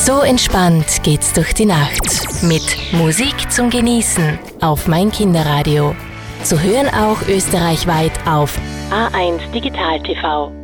So entspannt geht's durch die Nacht. Mit Musik zum Genießen auf mein Kinderradio. Zu hören auch österreichweit auf A1 Digital TV.